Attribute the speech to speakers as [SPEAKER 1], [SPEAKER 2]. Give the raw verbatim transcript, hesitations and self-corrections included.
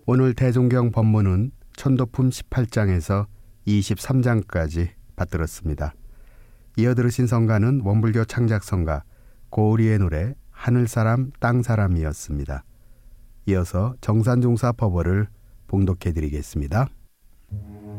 [SPEAKER 1] 오늘 대종경 법문은 천도품 십팔 장에서 이십삼 장까지 받들었습니다. 이어 들으신 성가는 원불교 창작성가 고우리의 노래 하늘사람 땅사람이었습니다. 이어서 정산종사 법어를 봉독해 드리겠습니다.